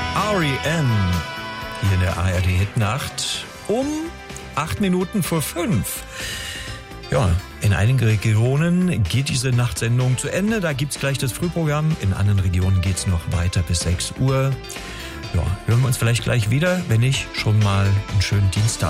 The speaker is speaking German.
R.E.M. hier in der ARD-Hitnacht um 5:08. Ja, in einigen Regionen geht diese Nachtsendung zu Ende. Da gibt's gleich das Frühprogramm. In anderen Regionen geht's noch weiter bis 6 Uhr. Ja, hören wir uns vielleicht gleich wieder, wenn nicht schon mal einen schönen Dienstag.